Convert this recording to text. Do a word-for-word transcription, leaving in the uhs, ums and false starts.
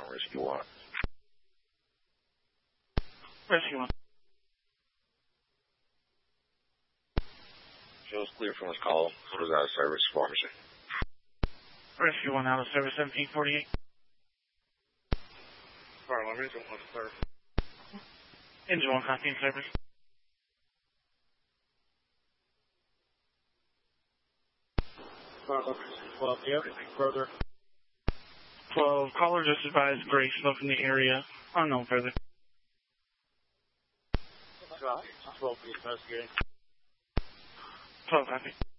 Rescue one. Rescue one. Shows clear from this call. What is out of service? Pharmacy. Rescue one out of service seventeen forty-eight. Fire alarm engine one third. Engine one copy in service. Fire alarm engine twelve. Do you have anything further? twelve. Caller just advised Gray smoke in the area. Unknown further. twelve, please investigating. twelve copy.